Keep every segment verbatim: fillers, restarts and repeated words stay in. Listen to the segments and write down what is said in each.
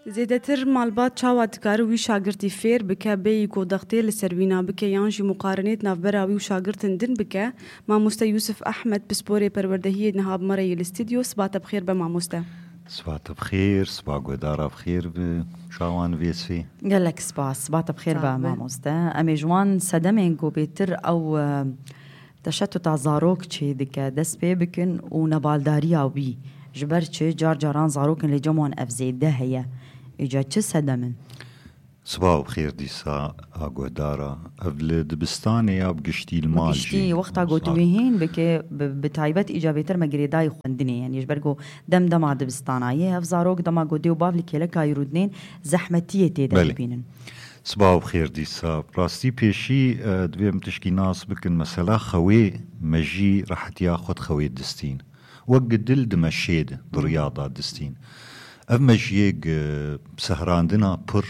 زیاتر مالبات چاوات کار وی شاگردی فیر بکه بی کو دغتی لسروینا بکه یانجی مقارنت نافبراوی و شاگردن دن بکه ماموستا یوسف احمد بسپوری پروردهی نهاب مرای الاستودیو. صباح بخیر به ماموستا. صباح بخير، صباح قدارة بخير بشاوان فيسفي. قال لك صباح صباح بخير بقى ماموستا. أمي جوان سدمين جو بيتر أو تشتت زاروك تشي دكا دس بيبكن ونبالداريا وبي جبرتشي جار جاران زاروكن اللي جمعن أفزيد ده هي إجا تشي سدمن. صباح بخير ديسا قدارة قبل دبستاني يا بقشتي المال بقشتي وقتا قوتوهين بكي بتعيبات إيجابيتر مقريداي خوندني يعني جبرقو دم دم دبستانايه أفزاروك دم قوديو بافلي لكا يرودنين زحمتية تيدا بينن. صباح بخير ديسا براستي بيشي دويم تشكي ناس بكن مثلا خوي مجي راحت ياخد خوي دستين وقد دل دمشيد برياضة دستين أف مجيق بسهراندنا بر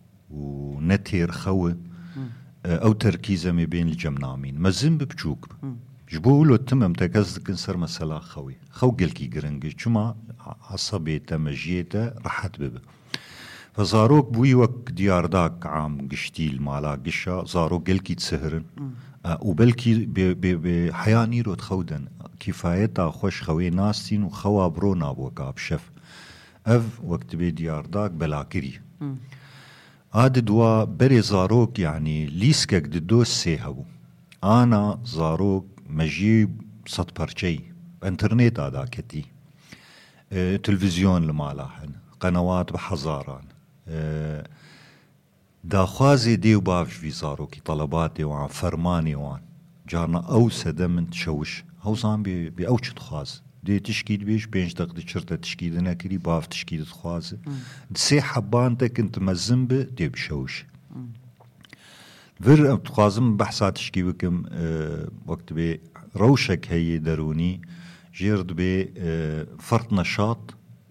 ونتير خوي أو تركيزة ما بين الجمنامين مزن ببجوك جبولو تمم تكزدك نصر مثلا خوي خو قلكي قرنجي شما عصبيته مجيته راحت ببه فزاروك بوي وك ديار داك عام قشتيل مالا قشا زاروك قلكي تسهرن أه وبلكي بحياني رو تخودن كفايتا خوش خوي ناسين وخوا برو نابوكا بشف اف وقت بي ديار داك بلاكري هاد دوا بري زاروك يعني ليسكك ددوس سيهبو انا زاروك مجيب صد برشي انترنت هذا كتي اه تلفزيون لمالاحن قنوات بحزاران اه داخوازي ديو باف في زاروكي طلباتي وعن فرماني وعن جارنا او سدمن تشوش هوزان بي بي اوش تخواز دي تشكيد بيش بينش دقد شرطة تشكيدنا كري باف تشكيد تخواز دسي حبانتك انت مزنب دي بشوش فر تخوازم بحثات تشكي بكم اه وقت بي روشك هي دروني جيرد بي اه فرط نشاط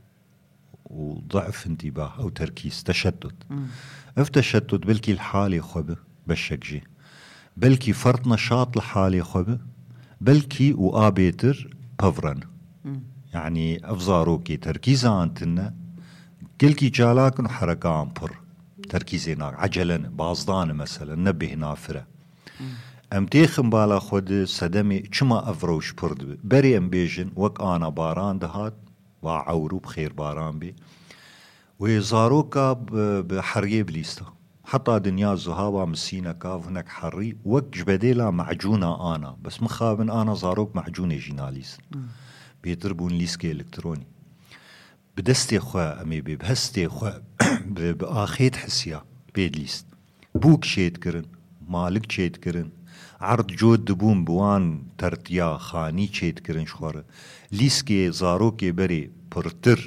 وضعف انتباه او تركيز تشتت اف تشتت بلكي الحالي خبه بشك جي بلكي فرط نشاط الحالي خبه بلكي وآبيتر بفرن يعني افزاروكي تركيزا انتنا كلكي جالاكن حركان بر تركيزينا عجلا بازدان مثلا نبه نافرة ام تيخم بالا خود سدمي چما افروش برد بري ام بيجن وك انا باران دهات وعورو بخير باران بي ويزاروكا بحرية بليستا حتى دنيا زهاوة مسينا كاف هناك حري وك جبديلا معجونة انا بس مخابن انا زاروك معجونة جيناليس بيتربون ليسكي الكتروني بدستي خوا امي بي بهستي خوا باخيت حسيا بيدليست بوك شيت كرن مالك شيت كرن عرض جود دبون بوان ترتيا خاني شيت كرن شخوره ليسكي زاروكي بري برتر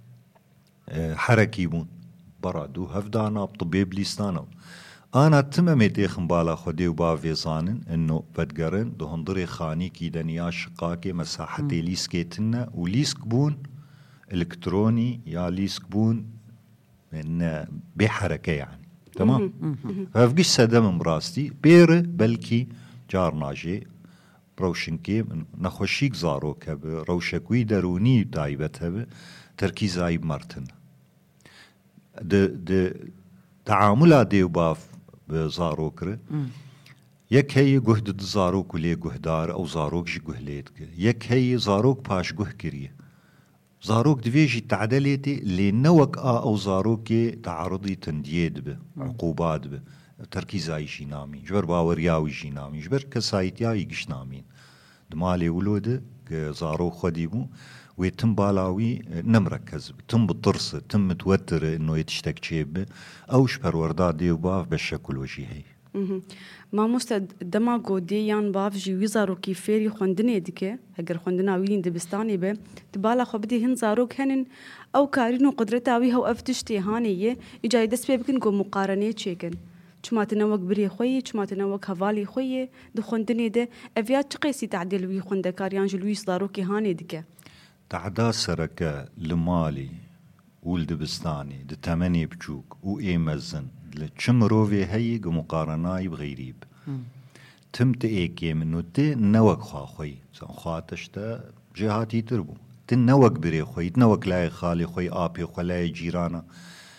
حركي بون برادو هفدانا بطبيب ليستانا انا تمامي تيخن بالا خدي وبافي زانن انه بدقرن دو هندري خاني كي دنيا شقاكي مساحتي ليسكي تنا وليسك بون الكتروني يا ليسك بون من بحركة يعني تمام فافقش سدم براستي بير بلكي جار ناجي بروشنكي نخوشيك زاروك روشكوي دروني دايبتها تركيز عيب مرتن د د تعاملات ديو باف بزاروكر يك هي جهد زاروك ولي جهدار او زاروك جي جهليتك يك هي زاروك باش جه كريه زاروك دفيجي تعدليتي اللي نوك آ او زاروكي تعرضي تنديد به عقوبات به تركيز عيشي نامي جبر باورياوي جي نامي جبر كسايتيا يقش نامين دمالي ولود زاروك خديبو ويتم بالاوي نمركز تم بالطرس تم متوتر انه يتشتك شيب او شبر ورداد ديو باف بالشكل وجهي ما مستد دما قودي يان باف جي ويزارو كي فيري خوندني ديكي اگر خوندنا وين دبستاني به تبالا خو بدي هن زاروك هنن او كارينو قدرتاوي هو افتشتي هانيه اجاي دس بيبكن جو مقارنه تشيكن چما تنوك بري خوي چما تنوك هوالي خوي د خوندني ده افيات قيسي تعديل وي خوندكار يان جلوي زاروكي هاني ديكي تعدا سركه لمالي ولد بستاني د تمني بجوك و ايمزن لچمروي هي مقارناي بغيريب تمت ايكي منو تي نوك خاخوي سان خاتشتا جهاتي تربو تنوك بري خوي تنوك لاي خالي خوي ابي خلاي جيرانا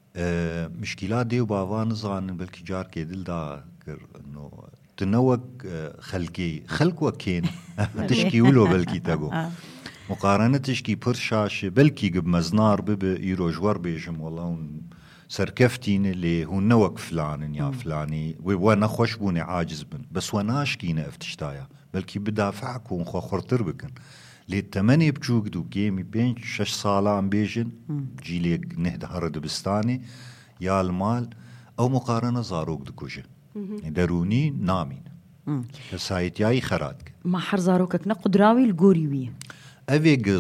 آه مشكلات دي وبابا نظان بلكي جار كي دل دا كر انه تنوك آه خلقي خلق وكين تشكي ولو بلكي تاقو مقارنة تشكي برشاش بلكي قب مزنار بب يرو جوار بيجم والله سركفتين اللي هو نوك فلان يا فلاني وانا خوش بوني عاجز بن بس وناش كينا افتشتايا بلكي بدافعك ونخو خورتر بكن لي تمانية بجوك دو جيمي بين شش صالة بيجن جيلي نهد هرد بستاني يا المال او مقارنة زاروك دكوجة دروني نامين كسايت ياي خراتك ما حر زاروكك نقدراوي القوريوية أفيق